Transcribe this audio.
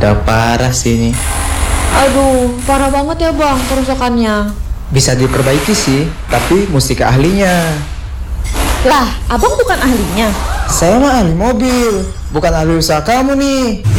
Udah parah sih ini. Aduh, parah banget ya bang kerusakannya. Bisa diperbaiki sih, tapi mesti ke ahlinya. Lah, abang bukan ahlinya. Saya mah ahli mobil, bukan ahli usaha kamu nih.